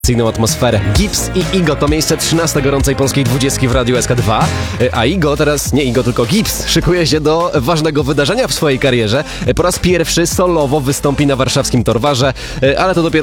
atmosferę. Gibbs i Igo to miejsce 13 gorącej polskiej 20 w Radiu SK2, a Igo teraz, nie Igo, tylko Gibbs, szykuje się do ważnego wydarzenia w swojej karierze. Po raz pierwszy solowo wystąpi na warszawskim Torwarze, ale to dopiero